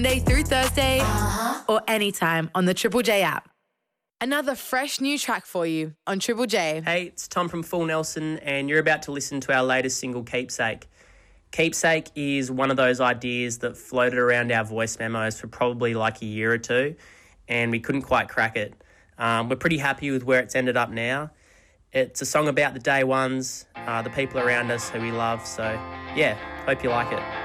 Monday through Thursday or anytime on the Triple J app. Another fresh new track for you on Triple J. Hey, it's Tom from Full Nelson, and you're about to listen to our latest single, Keepsake. Keepsake is one of those ideas that floated around our voice memos for probably like a year or two, and we couldn't quite crack it. We're pretty happy with where it's ended up now. It's a song about the day ones, the people around us who we love, so yeah, hope you like it.